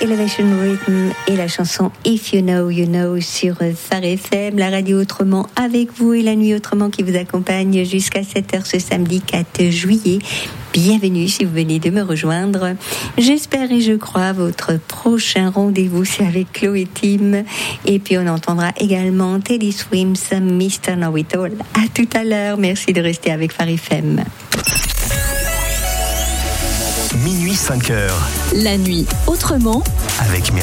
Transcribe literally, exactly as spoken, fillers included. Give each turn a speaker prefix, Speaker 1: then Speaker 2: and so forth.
Speaker 1: Elevation Rhythm et la chanson If You Know, You Know sur Phare F M, la radio autrement avec vous et la nuit autrement qui vous accompagne jusqu'à sept heures ce samedi quatre juillet. Bienvenue si vous venez de me rejoindre. J'espère et je crois votre prochain rendez-vous c'est avec Chloé Tim et puis on entendra également Teddy Swims, mister Know It All. À tout à l'heure. Merci de rester avec Phare F M.
Speaker 2: Minuit cinq heures.
Speaker 3: La nuit autrement
Speaker 2: avec